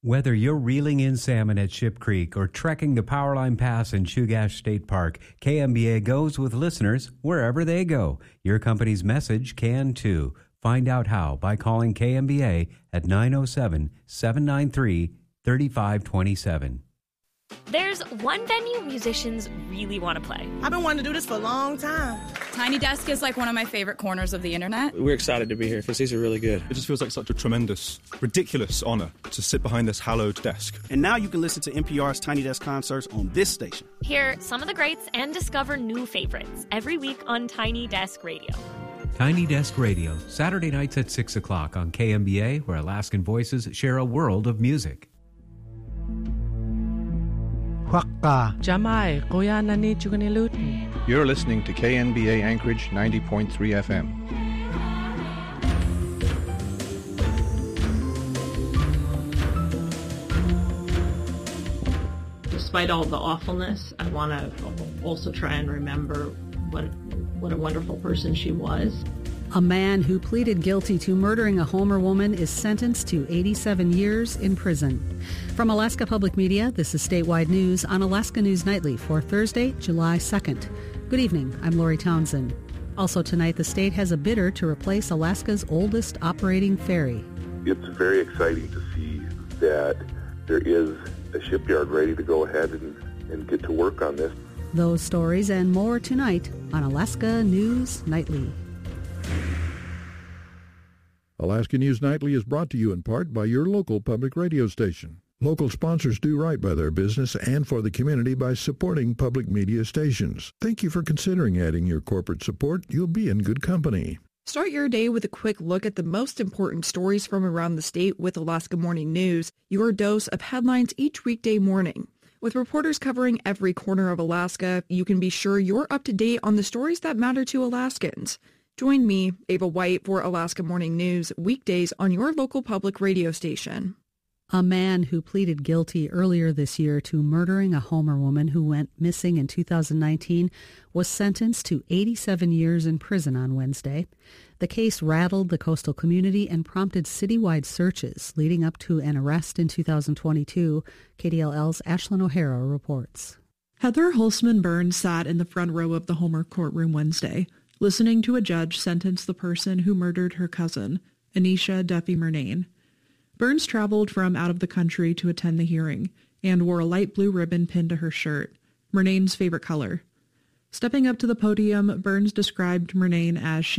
Whether you're reeling in salmon at Ship Creek or trekking the Powerline Pass in Chugach State Park, KMBA goes with listeners wherever they go. Your company's message can too. Find out how by calling KMBA at 907-793-3527. There's one venue musicians really want to play. I've been wanting to do this for a long time. Tiny Desk is like one of my favorite corners of the internet. We're excited to be here because these are really good. It just feels like such a tremendous, ridiculous honor to sit behind this hallowed desk. And now you can listen to NPR's Tiny Desk concerts on this station. Hear some of the greats and discover new favorites every week on Tiny Desk Radio. Tiny Desk Radio, Saturday nights at 6 o'clock on KMBA, where Alaskan voices share a world of music. You're listening to KNBA Anchorage 90.3 FM. Despite all the awfulness, I want to also try and remember what a wonderful person she was. A man who pleaded guilty to murdering a Homer woman is sentenced to 87 years in prison. From Alaska Public Media, this is Statewide News on Alaska News Nightly for Thursday, July 2nd. Good evening, I'm Lori Townsend. Also tonight, the state has a bidder to replace Alaska's oldest operating ferry. It's very exciting to see that there is a shipyard ready to go ahead and get to work on this. Those stories and more tonight on Alaska News Nightly. Alaska News Nightly is brought to you in part by your local public radio station. Local sponsors do right by their business and for the community by supporting public media stations. Thank you for considering adding your corporate support. You'll be in good company. Start your day with a quick look at the most important stories from around the state with Alaska Morning News, your dose of headlines each weekday morning. With reporters covering every corner of Alaska, you can be sure you're up to date on the stories that matter to Alaskans. Join me, Ava White, for Alaska Morning News, weekdays on your local public radio station. A man who pleaded guilty earlier this year to murdering a Homer woman who went missing in 2019 was sentenced to 87 years in prison on Wednesday. The case rattled the coastal community and prompted citywide searches leading up to an arrest in 2022. KDLL's Ashlyn O'Hara reports. Heather Holzman Burns sat in the front row of the Homer courtroom Wednesday, listening to a judge sentence the person who murdered her cousin, Anisha Duffy Murnane. Burns traveled from out of the country to attend the hearing and wore a light blue ribbon pinned to her shirt, Murnane's favorite color. Stepping up to the podium, Burns described Murnane as she